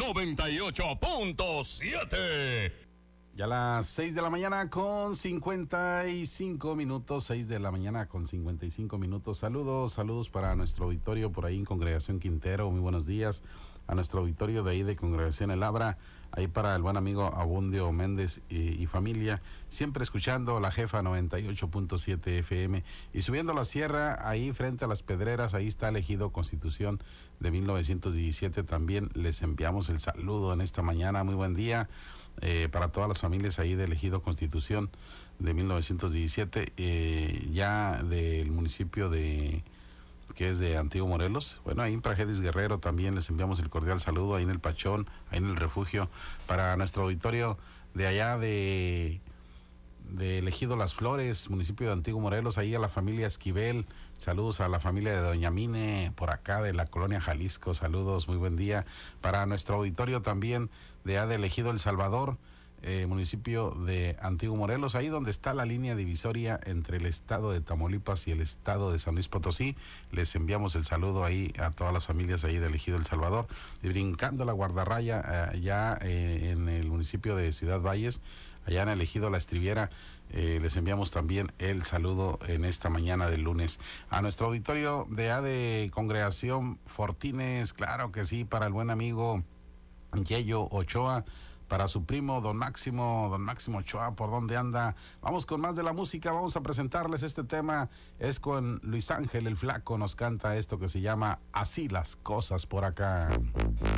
98.7. Ya a las 6 de la mañana con 55 minutos, 6 de la mañana con 55 minutos. Saludos para nuestro auditorio por ahí en Congregación Quintero, muy buenos días. A nuestro auditorio de ahí de Congregación El Abra, ahí para el buen amigo Abundio Méndez y familia, siempre escuchando la jefa 98.7 FM y subiendo la sierra, ahí frente a las Pedreras, ahí está el Ejido Constitución de 1917, también les enviamos el saludo en esta mañana, muy buen día. Para todas las familias ahí del Ejido Constitución de 1917, ya del municipio que es de Antiguo Morelos. Bueno, ahí en Praxedis Guerrero también les enviamos el cordial saludo, ahí en el Pachón, ahí en el refugio, para nuestro auditorio de allá del Ejido Las Flores, municipio de Antiguo Morelos, ahí a la familia Esquivel, saludos a la familia de Doña Mine, por acá de la colonia Jalisco, saludos, muy buen día, para nuestro auditorio también de allá del Ejido El Salvador, municipio de Antiguo Morelos, ahí donde está la línea divisoria entre el estado de Tamaulipas y el estado de San Luis Potosí. Les enviamos el saludo ahí a todas las familias ahí del Ejido El Salvador. Y brincando la guardarraya allá en el municipio de Ciudad Valles, allá en el Ejido La Estriviera, les enviamos también el saludo en esta mañana del lunes. A nuestro auditorio de Congregación Fortines, claro que sí, para el buen amigo Yeyo Ochoa, para su primo Don Máximo Ochoa, ¿por dónde anda? Vamos con más de la música, vamos a presentarles este tema, es con Luis Ángel el Flaco, nos canta esto que se llama Así las cosas por acá.